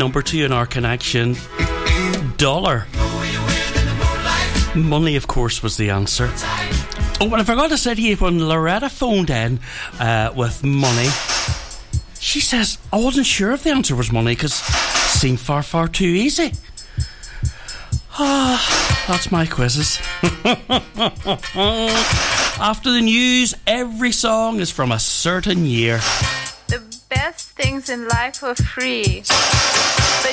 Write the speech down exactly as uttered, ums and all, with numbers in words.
number two in our connection. Dollar. Money, of course, was the answer. Oh, but I forgot to say to you, when Loretta phoned in uh, with money, she says, I wasn't sure if the answer was money because it seemed far, far too easy. Ah, that's my quizzes. After the news, every song is from a certain year. The best things in life are free. But